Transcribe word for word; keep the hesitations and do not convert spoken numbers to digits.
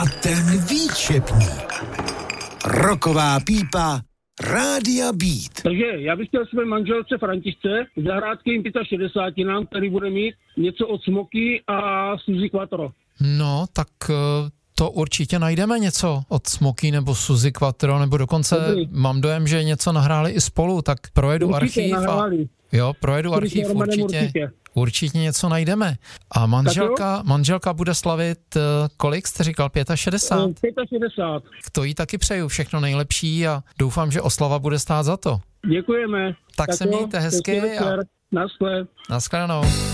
A ten výčepník. Roková pípa Rádia Beat. Takže já bych chtěl své manželce Františce zahrát k jim šedesát pět nám, který bude mít něco od Smoky a Suzy Quattro. No, tak to určitě najdeme něco od Smoky nebo Suzy Quattro, nebo dokonce Dobrý. Mám dojem, že něco nahráli i spolu, tak projedu určitě archiv nahráli. a jo, projedu archiv určitě, určitě. Určitě něco najdeme. A manželka, manželka bude slavit, kolik jste říkal, šedesát pět? šedesát pět. To jí taky přeju všechno nejlepší a doufám, že oslava bude stát za to. Děkujeme. Tak, tak se mějte hezky. A... Naschle. Naschledanou.